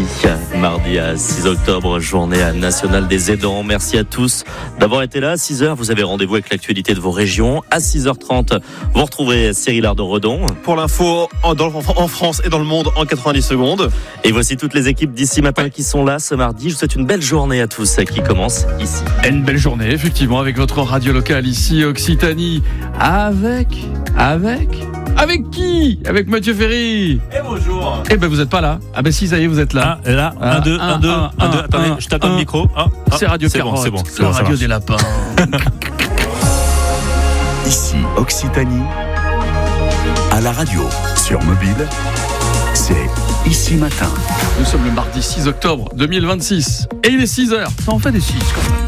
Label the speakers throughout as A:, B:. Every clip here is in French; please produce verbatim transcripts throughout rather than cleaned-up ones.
A: Mardi à six octobre, journée nationale des aidants. Merci à tous d'avoir été là. À six heures, vous avez rendez-vous avec l'actualité de vos régions. À six heures trente, vous retrouverez Cyril Ardon-Redon.
B: Pour l'info, en, dans, en France et dans le monde en quatre-vingt-dix secondes.
A: Et voici toutes les équipes d'ici matin qui sont là ce mardi. Je vous souhaite une belle journée à tous qui commence ici.
C: Une belle journée, effectivement, avec votre radio locale ici, Occitanie. Avec, avec... Avec qui ? Avec Mathieu Ferry.
B: Et bonjour.
C: Eh ben vous êtes pas là. Ah ben si, ça y est, vous êtes là.
D: Ah, là, un, deux, un, deux, un, deux. Attendez, je tape dans le micro. Ah,
C: c'est Radio
D: c'est
C: Carotte.
D: bon, c'est bon, c'est
C: la
D: bon,
C: radio
D: marche.
C: des lapins.
E: Ici Occitanie, à la radio, sur mobile, c'est Ici Matin.
C: Nous sommes le mardi six octobre deux mille vingt-six. Et il est six heures. Ça en fait des six quand même.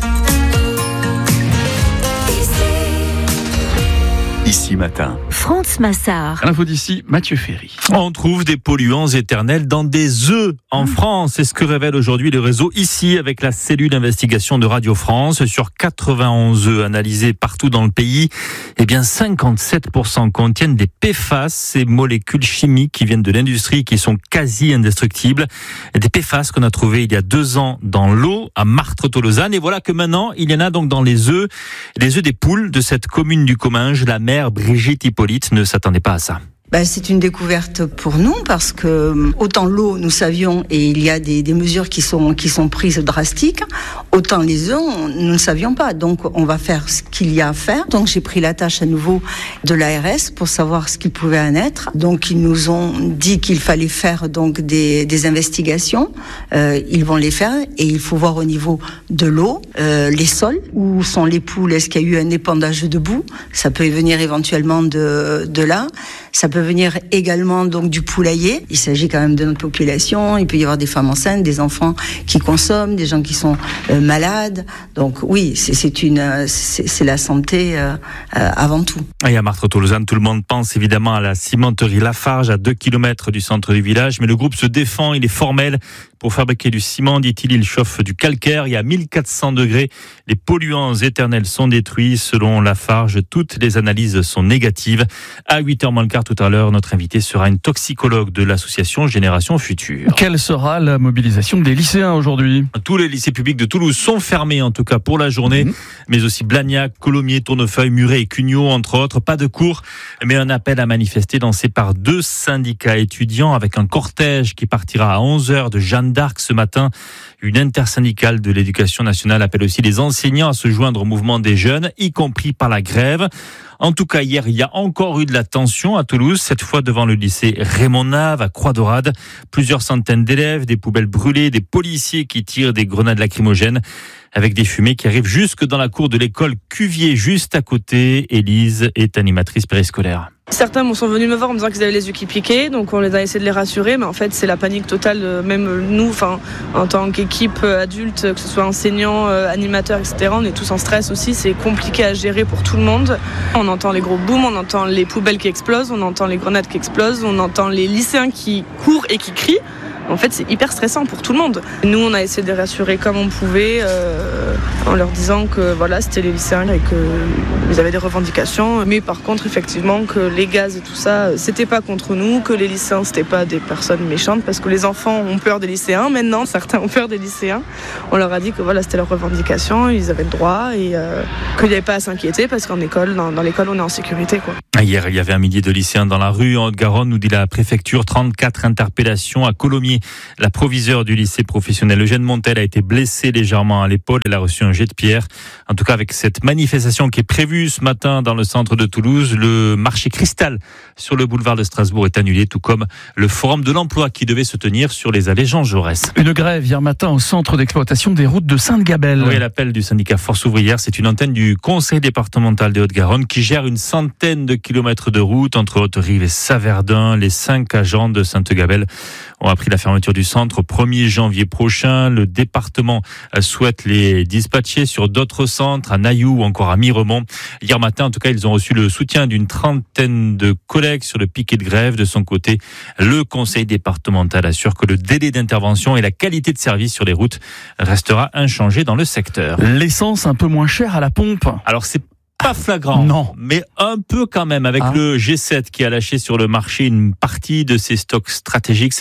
E: Ici Matin.
F: France Massard.
C: À l'info d'ici, Mathieu Ferry.
D: On trouve des polluants éternels dans des œufs en France. C'est ce que révèle aujourd'hui le réseau Ici avec la cellule d'investigation de Radio France. Sur quatre-vingt-onze œufs analysés partout dans le pays, eh bien cinquante-sept pour cent contiennent des P F A S, ces molécules chimiques qui viennent de l'industrie qui sont quasi indestructibles. Des P F A S qu'on a trouvés il y a deux ans dans l'eau à Martres-Tolosane. Et voilà que maintenant, il y en a donc dans les œufs, les œufs des poules de cette commune du Comminges. La mère Brigitte Hippolyte ne s'attendait pas à ça.
G: Ben, c'est une découverte pour nous parce que autant l'eau, nous savions, et il y a des, des mesures qui sont, qui sont prises drastiques, autant les œufs, on, nous ne savions pas. Donc, on va faire ce qu'il y a à faire. Donc, j'ai pris la tâche à nouveau de l'A R S pour savoir ce qu'il pouvait en être. Donc, ils nous ont dit qu'il fallait faire donc des, des investigations. Euh, ils vont les faire et il faut voir au niveau de l'eau, euh, les sols, où sont les poules, est-ce qu'il y a eu un épandage de boue? Ça peut venir éventuellement de, de là. Ça peut venir également donc du poulailler. Il s'agit quand même de notre population. Il peut y avoir des femmes enceintes, des enfants qui consomment, des gens qui sont euh, malades. Donc oui, c'est, c'est une, c'est, c'est la santé euh, euh, avant tout.
D: Et à Martres-Tolosane, tout le monde pense évidemment à la cimenterie Lafarge à deux kilomètres du centre du village, mais le groupe se défend. Il est formel. Pour fabriquer du ciment, dit-il, il chauffe du calcaire. Il y a mille quatre cents degrés. Les polluants éternels sont détruits. Selon Lafarge, toutes les analyses sont négatives. À huit heures moins le quart tout à l'heure, notre invité sera une toxicologue de l'association Génération Future.
C: Quelle sera la mobilisation des lycéens aujourd'hui ?
D: Tous les lycées publics de Toulouse sont fermés, en tout cas pour la journée, mmh. mais aussi Blagnac, Colomiers, Tournefeuille, Muret et Cugnot, entre autres. Pas de cours, mais un appel à manifester lancé par deux syndicats étudiants avec un cortège qui partira à onze heures de Jeanne d'Arc ce matin. Une intersyndicale de l'éducation nationale appelle aussi les enseignants à se joindre au mouvement des jeunes, y compris par la grève. En tout cas, hier, il y a encore eu de la tension à Toulouse, cette fois devant le lycée Raymond Nave à Croix-Dorade. Plusieurs centaines d'élèves, des poubelles brûlées, des policiers qui tirent des grenades lacrymogènes avec des fumées qui arrivent jusque dans la cour de l'école Cuvier, juste à côté. Élise est animatrice périscolaire.
H: Certains sont venus me voir en me disant qu'ils avaient les yeux qui piquaient, donc on les a essayé de les rassurer, mais en fait c'est la panique totale, même nous, enfin, en tant qu'équipe adulte, que ce soit enseignants, animateurs, et cetera, on est tous en stress aussi, c'est compliqué à gérer pour tout le monde. On entend les gros booms, on entend les poubelles qui explosent, on entend les grenades qui explosent, on entend les lycéens qui courent et qui crient. En fait, c'est hyper stressant pour tout le monde. Nous, on a essayé de les rassurer comme on pouvait, euh, en leur disant que voilà, c'était les lycéens et qu'ils avaient des revendications. Mais par contre, effectivement, que les gaz et tout ça, c'était pas contre nous, que les lycéens, c'était pas des personnes méchantes, parce que les enfants ont peur des lycéens. Maintenant, certains ont peur des lycéens. On leur a dit que voilà, c'était leur revendication, ils avaient le droit et euh, qu'il n'y avait pas à s'inquiéter, parce qu'en école, dans, dans l'école, on est en sécurité, quoi.
D: Hier, il y avait un millier de lycéens dans la rue en Haute-Garonne, nous dit la préfecture. trente-quatre interpellations à Colomiers. La proviseure du lycée professionnel Eugène Montel a été blessée légèrement à l'épaule. Elle a reçu un jet de pierre. En tout cas, avec cette manifestation qui est prévue ce matin dans le centre de Toulouse, le marché Cristal sur le boulevard de Strasbourg est annulé, tout comme le forum de l'emploi qui devait se tenir sur les allées Jean Jaurès.
C: Une grève hier matin au centre d'exploitation des routes de Sainte-Gabelle.
D: Oui, l'appel du syndicat Force Ouvrière, c'est une antenne du conseil départemental des Hautes-Garonne qui gère une centaine de kilomètres de route entre Haute-Rive et Saverdun. Les cinq agents de Sainte-Gabelle ont appris la fermeture du centre au premier janvier prochain. Le département souhaite les dispatcher sur d'autres centres, à Nailloux ou encore à Miremont. Hier matin, en tout cas, ils ont reçu le soutien d'une trentaine de collègues sur le piquet de grève. De son côté, le conseil départemental assure que le délai d'intervention et la qualité de service sur les routes restera inchangé dans le secteur.
C: L'essence un peu moins chère à la pompe.
D: Alors, c'est pas flagrant,
C: non,
D: mais un peu quand même avec ah. le G sept qui a lâché sur le marché une partie de ses stocks stratégiques. Ça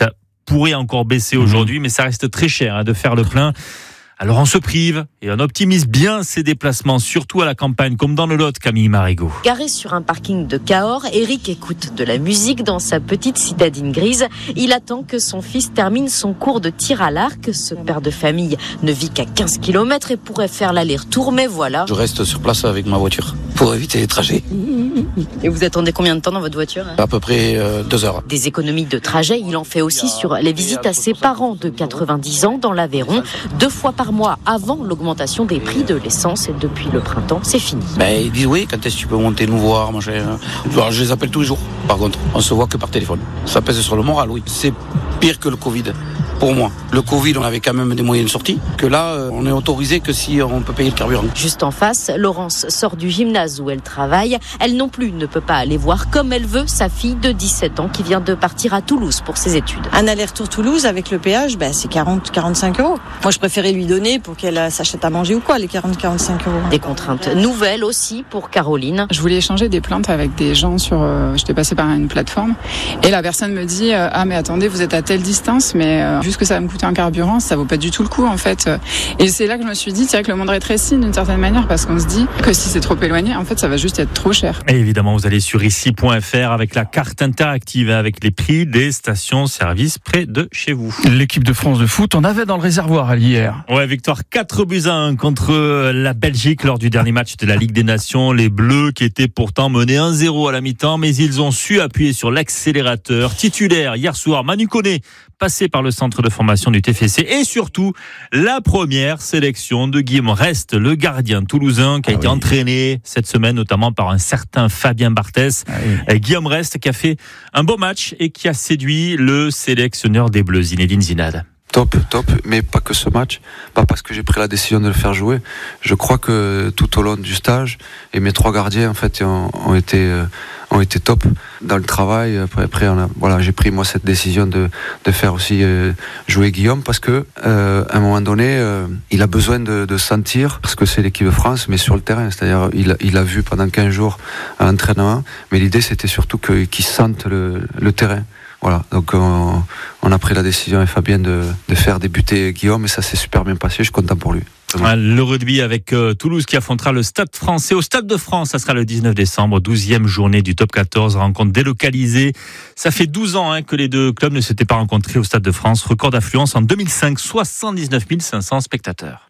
D: pourrait encore baisser aujourd'hui, mais ça reste très cher hein, de faire le plein. Alors on se prive et on optimise bien ses déplacements, surtout à la campagne, comme dans le Lot, Camille Marigot.
F: Garé sur un parking de Cahors, Eric écoute de la musique dans sa petite citadine grise. Il attend que son fils termine son cours de tir à l'arc. Ce père de famille ne vit qu'à quinze kilomètres et pourrait faire l'aller-retour, mais voilà.
I: Je reste sur place avec ma voiture pour éviter les trajets.
F: Et vous attendez combien de temps dans votre voiture ?
I: À peu près euh, deux heures.
F: Des économies de trajet, il en fait aussi sur les visites à ses parents de quatre-vingt-dix ans dans l'Aveyron, deux fois par mois avant l'augmentation des prix de l'essence, et depuis le printemps, c'est fini.
I: Ben, ils disent oui, quand est-ce que tu peux monter nous voir, machin. Alors, je les appelle tous les jours, par contre. On se voit que par téléphone. Ça pèse sur le moral, oui. C'est pire que le Covid. Pour moi, le Covid, on avait quand même des moyens de sortie, que là, on est autorisé que si on peut payer le carburant.
F: Juste en face, Laurence sort du gymnase où elle travaille. Elle non plus ne peut pas aller voir comme elle veut sa fille de dix-sept ans qui vient de partir à Toulouse pour ses études.
J: Un aller-retour Toulouse avec le péage, ben, c'est quarante à quarante-cinq euros. Moi, je préférais lui donner pour qu'elle s'achète à manger ou quoi, les quarante à quarante-cinq euros.
F: Des contraintes nouvelles aussi pour Caroline.
K: Je voulais échanger des plaintes avec des gens sur... Euh, j'étais passée par une plateforme et la personne me dit euh, « Ah mais attendez, vous êtes à telle distance, mais euh, vu ce que ça va me coûter un carburant, ça vaut pas du tout le coup en fait. » Et c'est là que je me suis dit, c'est vrai que le monde rétrécit d'une certaine manière parce qu'on se dit que si c'est trop éloigné, en fait ça va juste être trop cher.
D: Et évidemment, vous allez sur ici point f r avec la carte interactive avec les prix des stations-service près de chez vous.
C: L'équipe de France de foot en avait dans le réservoir hier.
D: Ouais, victoire quatre buts à un contre la Belgique lors du dernier match de la Ligue des Nations. Les Bleus qui étaient pourtant menés un zéro à la mi-temps, mais ils ont su appuyer sur l'accélérateur. Titulaire hier soir, Manu Koné, passé par le centre de formation du T F C, et surtout la première sélection de Guillaume Rest, le gardien toulousain qui a ah été oui. entraîné cette semaine notamment par un certain Fabien Barthès. Ah oui. Guillaume Rest qui a fait un beau match et qui a séduit le sélectionneur des Bleus, Zinedine Zidane.
L: Top, top, mais pas que ce match, pas parce que j'ai pris la décision de le faire jouer. Je crois que tout au long du stage, et mes trois gardiens en fait ont, ont été euh, ont été top dans le travail. Après, après on a, voilà, j'ai pris moi cette décision de de faire aussi euh, jouer Guillaume parce que euh, à un moment donné, euh, il a besoin de, de sentir parce que c'est l'équipe de France, mais sur le terrain. C'est-à-dire, il il a vu pendant quinze jours à l'entraînement, mais l'idée c'était surtout que qu'il sente le le terrain. Voilà, donc on, on a pris la décision avec Fabien de, de faire débuter Guillaume et ça s'est super bien passé, je suis content pour lui.
D: Ah, le rugby avec euh, Toulouse qui affrontera le Stade français au Stade de France, ça sera le dix-neuf décembre, douzième journée du top quatorze, rencontre délocalisée. Ça fait douze ans hein, que les deux clubs ne s'étaient pas rencontrés au Stade de France, record d'affluence en deux mille cinq, soixante-dix-neuf mille cinq cents spectateurs.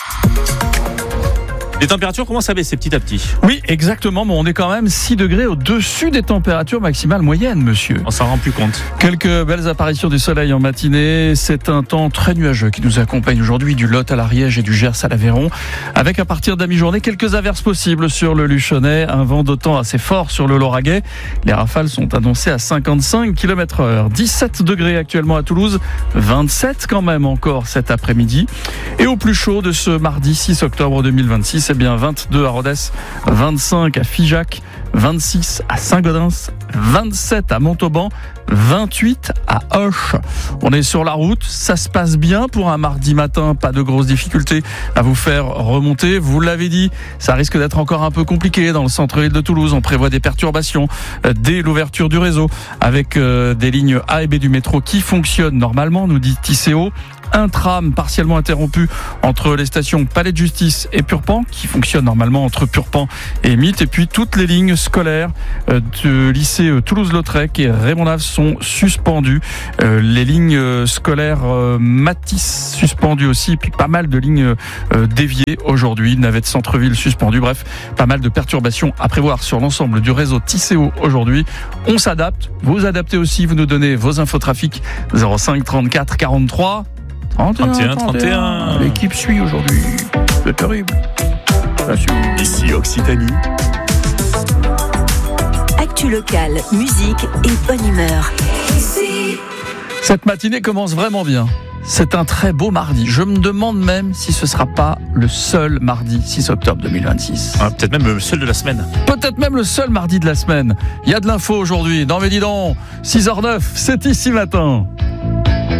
D: Les températures commencent à baisser petit à petit.
C: Oui, exactement, mais on est quand même six degrés au-dessus des températures maximales moyennes, monsieur.
D: On s'en rend plus compte.
C: Quelques belles apparitions du soleil en matinée. C'est un temps très nuageux qui nous accompagne aujourd'hui du Lot à l'Ariège et du Gers à l'Aveyron. Avec à partir de la mi-journée, quelques averses possibles sur le Luchonnais. Un vent d'autant assez fort sur le Lauragais. Les rafales sont annoncées à cinquante-cinq kilomètres heure. dix-sept degrés actuellement à Toulouse. vingt-sept quand même encore cet après-midi. Et au plus chaud de ce mardi six octobre deux mille vingt-six, c'est bien vingt-deux à Rodez, vingt-cinq à Figeac, vingt-six à Saint-Gaudens, vingt-sept à Montauban, vingt-huit à Auch. On est sur la route, ça se passe bien pour un mardi matin, pas de grosses difficultés à vous faire remonter. Vous l'avez dit, ça risque d'être encore un peu compliqué dans le centre-ville de Toulouse. On prévoit des perturbations dès l'ouverture du réseau avec des lignes A et B du métro qui fonctionnent normalement, nous dit Tisséo. Un tram partiellement interrompu entre les stations Palais de Justice et Purpan, qui fonctionne normalement entre Purpan et Mythe. Et puis toutes les lignes scolaires du lycée Toulouse-Lautrec et Raymond-Naves sont suspendues. Les lignes scolaires Matisse suspendues aussi, puis pas mal de lignes déviées aujourd'hui. Navette centre-ville suspendue. Bref, pas mal de perturbations à prévoir sur l'ensemble du réseau Tisséo aujourd'hui. On s'adapte. Vous adaptez aussi. Vous nous donnez vos infos trafic zéro cinq trente-quatre quarante-trois trente et un, trente et un. L'équipe suit aujourd'hui. C'est terrible.
E: Ici Occitanie.
M: Actu locale, musique et bonne humeur.
C: Cette matinée commence vraiment bien. C'est un très beau mardi. Je me demande même si ce ne sera pas le seul mardi six octobre deux mille vingt-six.
D: Ah, peut-être même le seul de la semaine.
C: Peut-être même le seul mardi de la semaine. Il y a de l'info aujourd'hui. Dans Mes Dis donc, six heures neuf, c'est Ici Matin.